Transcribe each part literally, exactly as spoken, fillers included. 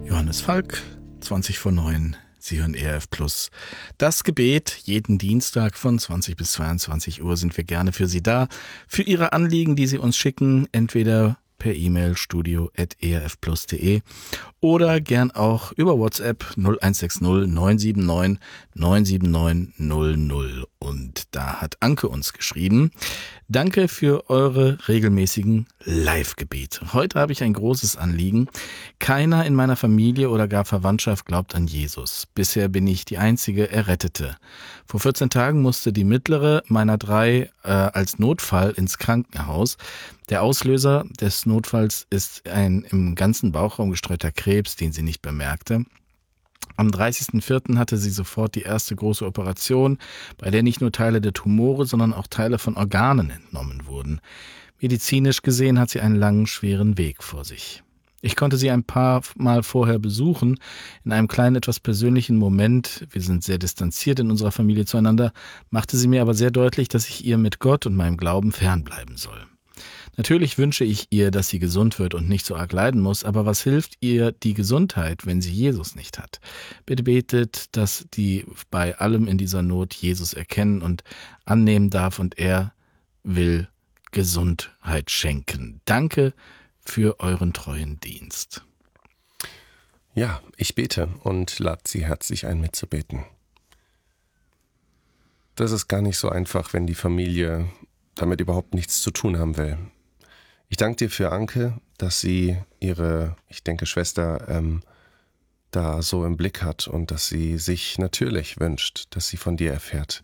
Johannes Falk, zwanzig vor neun. Sie hören E R F Plus. Das Gebet, jeden Dienstag von zwanzig bis zweiundzwanzig Uhr sind wir gerne für Sie da. Für Ihre Anliegen, die Sie uns schicken, entweder per E-Mail studio at e r f plus punkt de oder gern auch über WhatsApp null eins sechs null neun sieben neun neun sieben neun null null. Und da hat Anke uns geschrieben: Danke für eure regelmäßigen Live-Gebete. Heute habe ich ein großes Anliegen. Keiner in meiner Familie oder gar Verwandtschaft glaubt an Jesus. Bisher bin ich die einzige Errettete. Vor vierzehn Tagen musste die mittlere meiner drei äh, als Notfall ins Krankenhaus. Der Auslöser des Notfalls ist ein im ganzen Bauchraum gestreuter Krebs, den sie nicht bemerkte. Am dreißigsten vierten hatte sie sofort die erste große Operation, bei der nicht nur Teile der Tumore, sondern auch Teile von Organen entnommen wurden. Medizinisch gesehen hat sie einen langen, schweren Weg vor sich. Ich konnte sie ein paar Mal vorher besuchen, in einem kleinen, etwas persönlichen Moment. Wir sind sehr distanziert in unserer Familie zueinander, machte sie mir aber sehr deutlich, dass ich ihr mit Gott und meinem Glauben fernbleiben soll. Natürlich wünsche ich ihr, dass sie gesund wird und nicht so arg leiden muss, aber was hilft ihr die Gesundheit, wenn sie Jesus nicht hat? Bitte betet, dass die bei allem in dieser Not Jesus erkennen und annehmen darf, und er will Gesundheit schenken. Danke für euren treuen Dienst. Ja, ich bete und lade Sie herzlich ein, mitzubeten. Das ist gar nicht so einfach, wenn die Familie damit überhaupt nichts zu tun haben will. Ich danke dir für Anke, dass sie ihre, ich denke, Schwester ähm, da so im Blick hat und dass sie sich natürlich wünscht, dass sie von dir erfährt.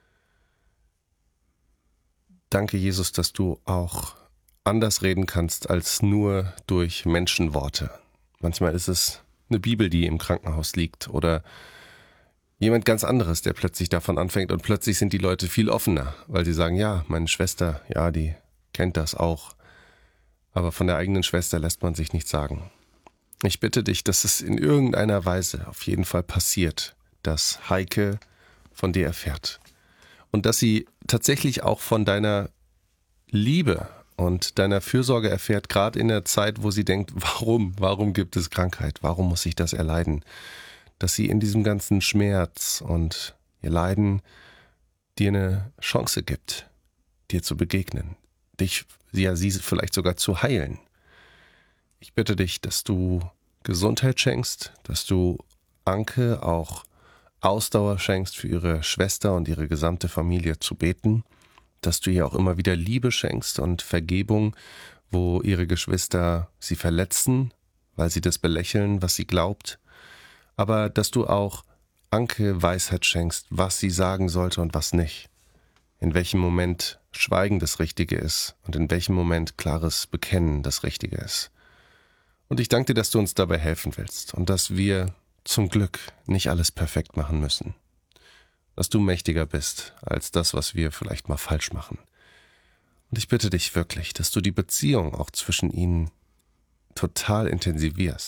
Danke, Jesus, dass du auch anders reden kannst als nur durch Menschenworte. Manchmal ist es eine Bibel, die im Krankenhaus liegt, oder jemand ganz anderes, der plötzlich davon anfängt, und plötzlich sind die Leute viel offener, weil sie sagen, ja, meine Schwester, ja, die kennt das auch. Aber von der eigenen Schwester lässt man sich nichts sagen. Ich bitte dich, dass es in irgendeiner Weise auf jeden Fall passiert, dass Heike von dir erfährt. Und dass sie tatsächlich auch von deiner Liebe und deiner Fürsorge erfährt, gerade in der Zeit, wo sie denkt, warum, warum gibt es Krankheit, warum muss ich das erleiden? Dass sie in diesem ganzen Schmerz und ihr Leiden dir eine Chance gibt, dir zu begegnen, dich, ja, sie vielleicht sogar zu heilen. Ich bitte dich, dass du Gesundheit schenkst, dass du Anke auch Ausdauer schenkst, für ihre Schwester und ihre gesamte Familie zu beten, dass du ihr auch immer wieder Liebe schenkst und Vergebung, wo ihre Geschwister sie verletzen, weil sie das belächeln, was sie glaubt, aber dass du auch Anke Weisheit schenkst, was sie sagen sollte und was nicht, in welchem Moment Schweigen das Richtige ist und in welchem Moment klares Bekennen das Richtige ist. Und ich danke dir, dass du uns dabei helfen willst und dass wir zum Glück nicht alles perfekt machen müssen. Dass du mächtiger bist als das, was wir vielleicht mal falsch machen. Und ich bitte dich wirklich, dass du die Beziehung auch zwischen ihnen total intensivierst.